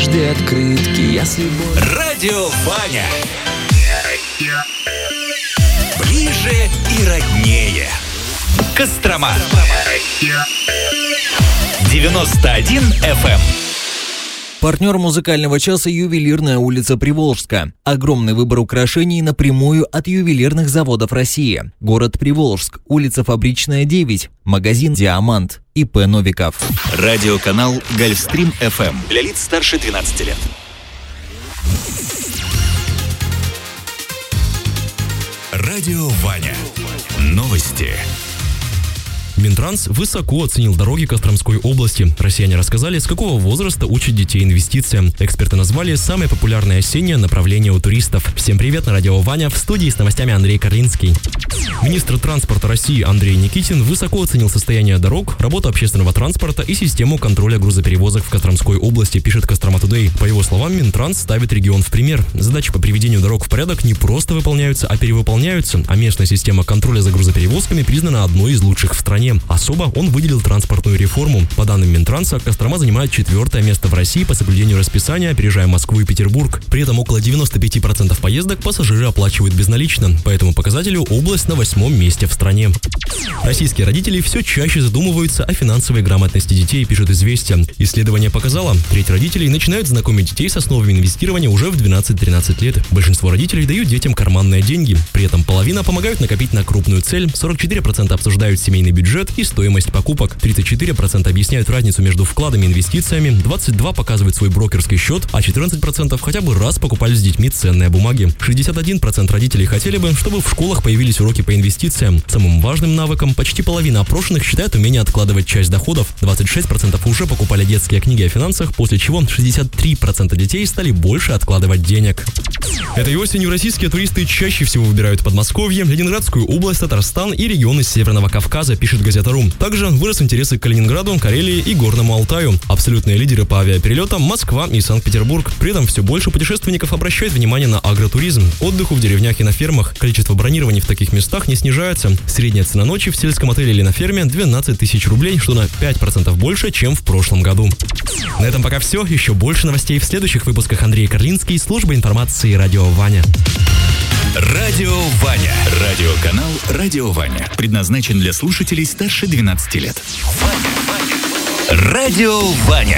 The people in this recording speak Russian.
каждой открытки я с любовью. Радио Ваня. Ближе и роднее. Кострома. 91 FM. Партнер музыкального часа «Ювелирная улица Приволжска». Огромный выбор украшений напрямую от ювелирных заводов России. Город Приволжск, улица Фабричная, 9. Магазин «Диамант». ИП Новиков. Радиоканал «Гольфстрим FM». Для лиц старше 12 лет. Радио Ваня. Новости. Минтранс высоко оценил дороги Костромской области. Россияне рассказали, с какого возраста учат детей инвестициям. Эксперты назвали самое популярное осеннее направление у туристов. Всем привет, на радио Ваня, в студии с новостями Андрей Карлинский. Министр транспорта России Андрей Никитин высоко оценил состояние дорог, работу общественного транспорта и систему контроля грузоперевозок в Костромской области, пишет Кострома Тудей. По его словам, Минтранс ставит регион в пример. Задачи по приведению дорог в порядок не просто выполняются, а перевыполняются, а местная система контроля за грузоперевозками признана одной из лучших в стране. Особо он выделил транспортную реформу. По данным Минтранса, Кострома занимает 4-е место в России по соблюдению расписания, опережая Москву и Петербург. При этом около 95% поездок пассажиры оплачивают безналично. По этому показателю область на 8-м месте в стране. Российские родители все чаще задумываются о финансовой грамотности детей, пишет «Известия». Исследование показало, треть родителей начинают знакомить детей с основами инвестирования уже в 12-13 лет. Большинство родителей дают детям карманные деньги. При этом половина помогают накопить на крупную цель, 44% обсуждают семейный бюджет и стоимость покупок, 34% объясняют разницу между вкладами и инвестициями, 22% показывают свой брокерский счет, а 14% хотя бы раз покупали с детьми ценные бумаги. 61% родителей хотели бы, чтобы в школах появились уроки по инвестициям. Самым важным навыком почти половина опрошенных считают умение откладывать часть доходов. 26% уже покупали детские книги о финансах, после чего 63% детей стали больше откладывать денег. Этой осенью российские туристы чаще всего выбирают Подмосковье, Ленинградскую область, Татарстан и регионы Северного Кавказа, пишет Газета.ру. Также вырос интерес к Калининграду, Карелии и Горному Алтаю. Абсолютные лидеры по авиаперелетам – Москва и Санкт-Петербург. При этом все больше путешественников обращают внимание на агротуризм, отдыху в деревнях и на фермах. Количество бронирований в таких местах не снижается. Средняя цена ночи в сельском отеле или на ферме – 12 тысяч рублей, что на 5% больше, чем в прошлом году. На этом пока все. Еще больше новостей в следующих выпусках. Андрей Карлинский, служба информации «Радио Ваня». Радио Ваня. Радиоканал «Радио Ваня». Предназначен для слушателей старше 12 лет. Радио Ваня.